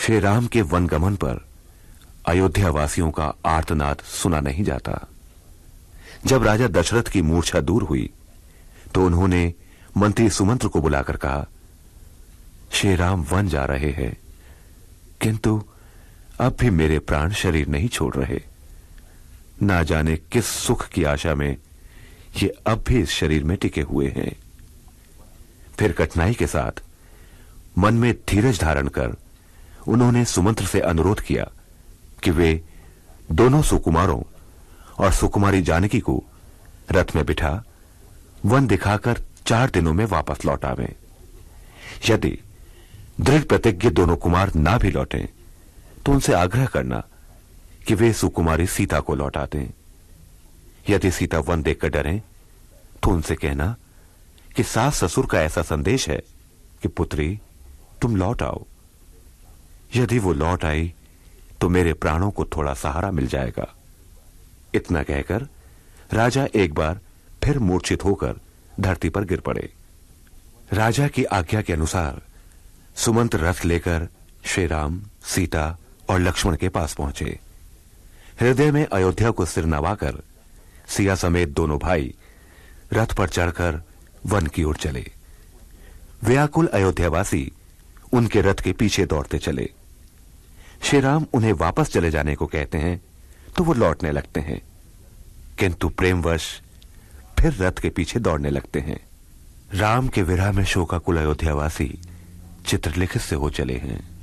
श्री राम के वनगमन पर अयोध्या वासियों का आर्तनाद सुना नहीं जाता। जब राजा दशरथ की मूर्छा दूर हुई तो उन्होंने मंत्री सुमंत्र को बुलाकर कहा, श्री राम वन जा रहे हैं, किंतु अब भी मेरे प्राण शरीर नहीं छोड़ रहे। ना जाने किस सुख की आशा में ये अब भी इस शरीर में टिके हुए हैं। फिर कठिनाई के साथ मन में धीरज धारण कर उन्होंने सुमंत्र से अनुरोध किया कि वे दोनों सुकुमारों और सुकुमारी जानकी को रथ में बिठा वन दिखाकर 4 दिनों में वापस लौट आवें। यदि दृढ़ प्रतिज्ञ दोनों कुमार ना भी लौटें तो उनसे आग्रह करना कि वे सुकुमारी सीता को लौटा दें। यदि सीता वन देखकर डरें तो उनसे कहना कि सास ससुर का ऐसा संदेश है कि पुत्री तुम लौट आओ। यदि वो लौट आई तो मेरे प्राणों को थोड़ा सहारा मिल जाएगा। इतना कहकर राजा एक बार फिर मूर्छित होकर धरती पर गिर पड़े। राजा की आज्ञा के अनुसार सुमंत रथ लेकर श्री राम, सीता और लक्ष्मण के पास पहुंचे। हृदय में अयोध्या को सिर नवाकर सिया समेत दोनों भाई रथ पर चढ़कर वन की ओर चले। व्याकुल अयोध्यावासी उनके रथ के पीछे दौड़ते चले। श्री राम उन्हें वापस चले जाने को कहते हैं तो वो लौटने लगते हैं, किंतु प्रेमवश फिर रथ के पीछे दौड़ने लगते हैं। राम के विरह में शोकाकुल अयोध्यावासी चित्रलिखित से हो चले हैं।